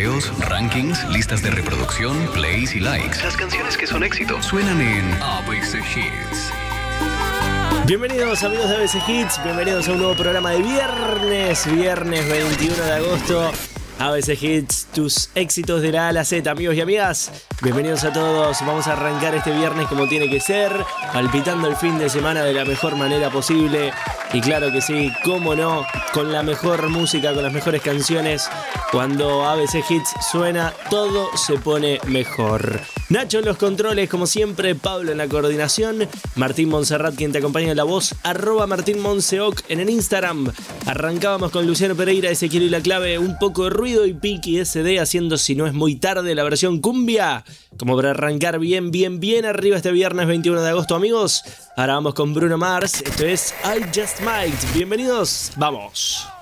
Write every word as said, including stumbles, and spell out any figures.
listeos, rankings, listas de reproducción, plays y likes. Las canciones que son éxito suenan en A B C Hits. Bienvenidos amigos de A B C Hits, bienvenidos a un nuevo programa de viernes, viernes veintiuno de agosto. A B C Hits, tus éxitos de la A a la Z, amigos y amigas. Bienvenidos a todos, vamos a arrancar este viernes como tiene que ser, palpitando el fin de semana de la mejor manera posible. Y claro que sí, cómo no, con la mejor música, con las mejores canciones. Cuando A B C Hits suena, todo se pone mejor. Nacho en los controles, como siempre, Pablo en la coordinación, Martín Monserrat quien te acompaña en la voz, arroba Martín Monseoc en el Instagram. Arrancábamos con Luciano Pereira, Ezequiel y la Clave, un poco de ruido y Piki S D haciendo Si no es muy tarde la versión cumbia, como para arrancar bien, bien, bien arriba este viernes veintiuno de agosto, amigos. Ahora vamos con Bruno Mars, esto es I Just Might. Bienvenidos, vamos.